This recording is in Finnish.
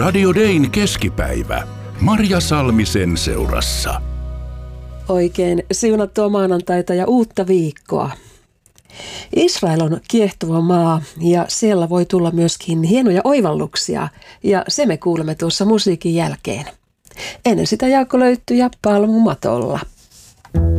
Radio Dayn keskipäivä. Marja Salmisen seurassa. Oikein siunattua maanantaita ja uutta viikkoa. Israel on kiehtova maa ja siellä voi tulla myöskin hienoja oivalluksia ja se me kuulemme tuossa musiikin jälkeen. Ennen sitä Jaakko löytyy ja Palmumatolla.